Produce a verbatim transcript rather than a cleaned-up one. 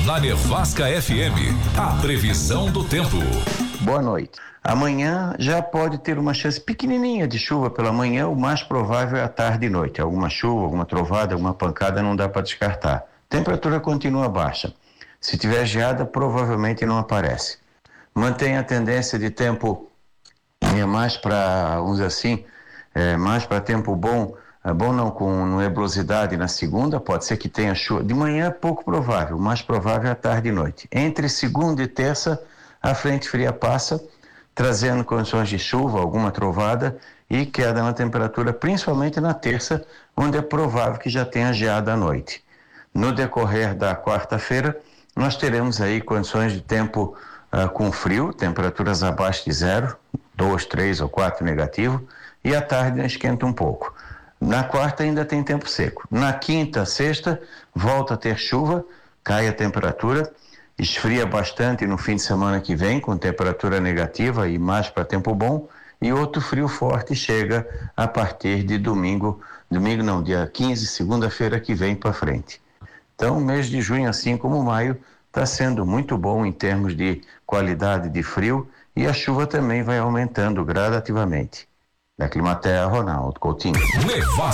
Na Nevasca F M, a previsão do tempo. Boa noite. Amanhã já pode ter uma chance pequenininha de chuva pela manhã, o mais provável é à tarde e noite. Alguma chuva, alguma trovada, alguma pancada não dá para descartar. Temperatura continua baixa. Se tiver geada, provavelmente não aparece. Mantém a tendência de tempo é mais para, vamos dizer assim, é, mais para tempo bom, é bom não com nebulosidade na segunda, pode ser que tenha chuva. De manhã é pouco provável, o mais provável é à tarde e noite. Entre segunda e terça, a frente fria passa, trazendo condições de chuva, alguma trovada e queda na temperatura, principalmente na terça, onde é provável que já tenha geada à noite. No decorrer da quarta-feira, nós teremos aí condições de tempo uh, com frio, temperaturas abaixo de zero, dois, três ou quatro negativo, e à tarde esquenta um pouco. Na quarta ainda tem tempo seco. Na quinta, sexta, volta a ter chuva, cai a temperatura, esfria bastante no fim de semana que vem, com temperatura negativa e mais para tempo bom, e outro frio forte chega a partir de domingo, domingo não, dia quinze, segunda-feira que vem para frente. Então, o mês de junho, assim como maio, está sendo muito bom em termos de qualidade de frio e a chuva também vai aumentando gradativamente. Da Climaterra, Ronaldo Coutinho. Nevasca.